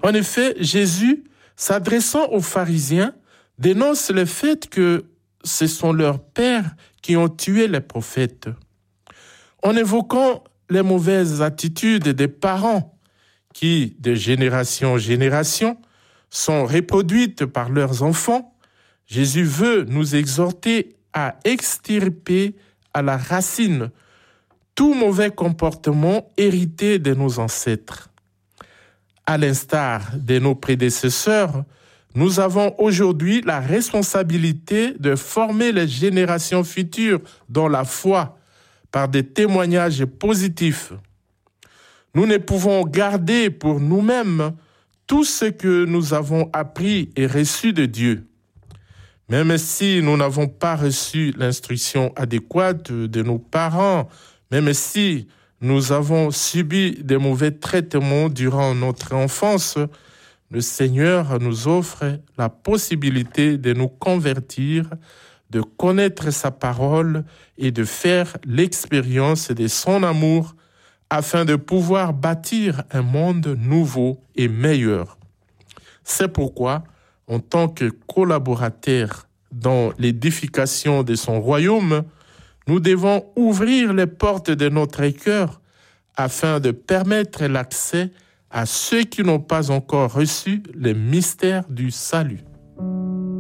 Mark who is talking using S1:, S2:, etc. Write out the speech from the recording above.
S1: En effet, Jésus, s'adressant aux pharisiens, dénonce le fait que ce sont leurs pères qui ont tué les prophètes. En évoquant les mauvaises attitudes des parents qui, de génération en génération, sont reproduites par leurs enfants, Jésus veut nous exhorter à extirper à la racine tout mauvais comportement hérité de nos ancêtres. À l'instar de nos prédécesseurs, nous avons aujourd'hui la responsabilité de former les générations futures dans la foi par des témoignages positifs. Nous ne pouvons garder pour nous-mêmes tout ce que nous avons appris et reçu de Dieu. Même si nous n'avons pas reçu l'instruction adéquate de nos parents, même si nous avons subi des mauvais traitements durant notre enfance, le Seigneur nous offre la possibilité de nous convertir, de connaître sa parole et de faire l'expérience de son amour afin de pouvoir bâtir un monde nouveau et meilleur. C'est pourquoi, en tant que collaborateurs dans l'édification de son royaume, nous devons ouvrir les portes de notre cœur afin de permettre l'accès à ceux qui n'ont pas encore reçu les mystères du salut.